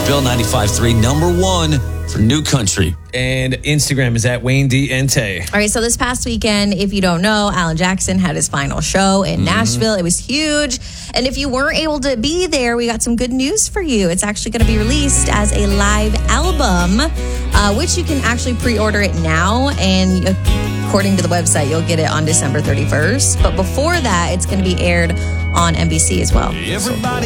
Nashville 95.3, number one for new country. And Instagram is at Wayne D. Ente. All right, so this past weekend, if you don't know, Alan Jackson had his final show in Nashville. It was huge. And if you weren't able to be there, we got some good news for you. It's actually going to be released as a live album, which you can actually pre-order it now. And according to the website, you'll get it on December 31st. But before that, it's going to be aired on NBC as well. Everybody